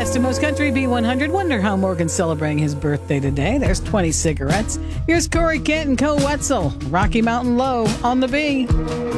Best of Most Country B100. Wonder how Morgan's celebrating his birthday today. There's 20 cigarettes. Here's Corey Kent and Co. Wetzel. Rocky Mountain Low on the B.